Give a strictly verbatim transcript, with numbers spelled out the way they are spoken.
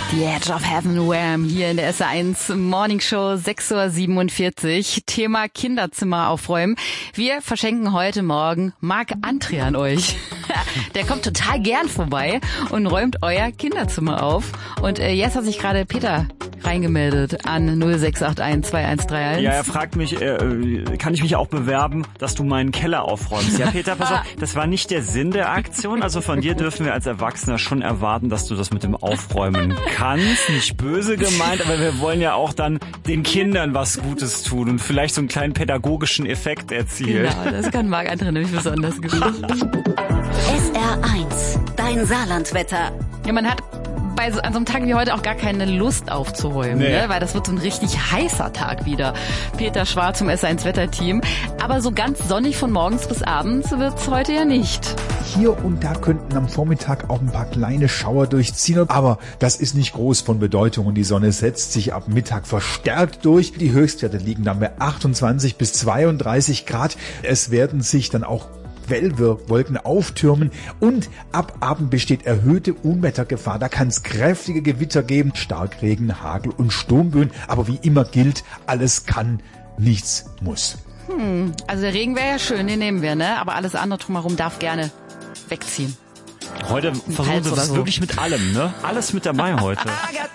The Edge of Heaven, Wham, hier in der S R eins Morning Show, sechs Uhr siebenundvierzig. Thema Kinderzimmer aufräumen. Wir verschenken heute Morgen Marc André an euch. Der kommt total gern vorbei und räumt euer Kinderzimmer auf. Und äh, jetzt hat sich gerade Peter reingemeldet an null sechs acht eins zwei eins drei eins. Ja, er fragt mich, äh, kann ich mich auch bewerben, dass du meinen Keller aufräumst? Ja, Peter, pass auf, das war nicht der Sinn der Aktion. Also von dir dürfen wir als Erwachsener schon erwarten, dass du das mit dem Aufräumen kannst. Nicht böse gemeint, aber wir wollen ja auch dann den Kindern was Gutes tun und vielleicht so einen kleinen pädagogischen Effekt erzielen. Genau, das kann Marc André nämlich besonders gut. S R eins, dein Saarlandwetter. Ja, man hat bei so, an so einem Tag wie heute auch gar keine Lust aufzuräumen, nee. ne? Weil das wird so ein richtig heißer Tag wieder. Peter Schwarz vom S R eins Wetterteam. Aber so ganz sonnig von morgens bis abends wird's heute ja nicht. Hier und da könnten am Vormittag auch ein paar kleine Schauer durchziehen, aber das ist nicht groß von Bedeutung und die Sonne setzt sich ab Mittag verstärkt durch. Die Höchstwerte liegen dann bei achtundzwanzig bis zweiunddreißig Grad. Es werden sich dann auch Quellwolken auftürmen und ab Abend besteht erhöhte Unwettergefahr. Da kann es kräftige Gewitter geben, Starkregen, Hagel und Sturmböen. Aber wie immer gilt, alles kann, nichts muss. Hm, also der Regen wäre ja schön, den nehmen wir, ne? Aber alles andere drumherum darf gerne wegziehen. Heute versuchen wir das so. wirklich mit allem, ne? Alles mit dabei heute.